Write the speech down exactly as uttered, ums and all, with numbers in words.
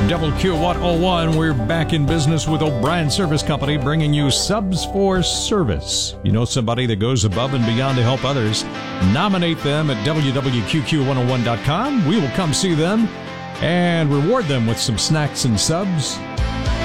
W Q one oh one, we're back in business with O'Brien Service Company, bringing you Subs for Service. You know somebody that goes above and beyond to help others? Nominate them at W W Q Q one oh one dot com. We will come see them and reward them with some snacks and subs.